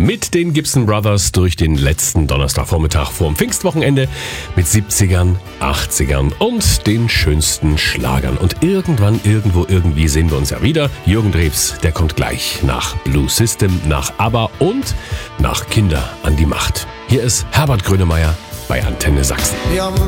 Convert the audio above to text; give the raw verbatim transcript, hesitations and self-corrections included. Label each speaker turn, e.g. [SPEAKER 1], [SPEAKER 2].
[SPEAKER 1] mit den Gibson Brothers durch den letzten Donnerstagvormittag vorm Pfingstwochenende mit siebzigern, achtzigern und den schönsten Schlagern. Und irgendwann, irgendwo, irgendwie sehen wir uns ja wieder. Jürgen Drews, der kommt gleich nach Blue System, nach ABBA und nach Kinder an die Macht. Hier ist Herbert Grönemeyer bei Antenne Sachsen.